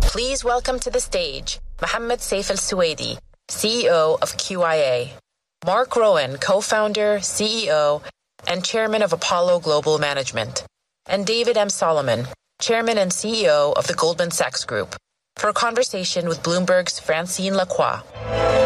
Please welcome to the stage Mohammed Saif Al-Suwaidi, CEO of QIA, Mark Rowan, co-founder, CEO, and chairman of Apollo Global Management, and David M. Solomon, chairman and CEO of the Goldman Sachs Group, for a conversation with Bloomberg's Francine Lacroix.